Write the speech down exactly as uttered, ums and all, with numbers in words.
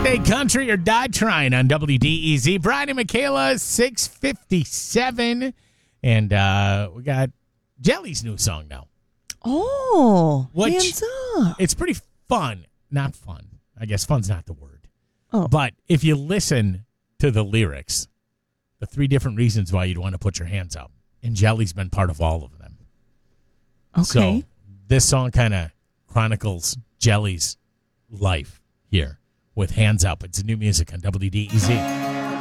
Hey, country or die trying on W D E Z. Brian and Michaela, six fifty-seven. And uh, we got Jelly's new song now. Oh, Which, hands up. It's pretty fun. Not fun. I guess fun's not the word. Oh. But if you listen to the lyrics, the three different reasons why you'd want to put your hands up. And Jelly's been part of all of them. Okay. So this song kind of chronicles Jelly's life here with Hands Up. It's new music on W D E Z.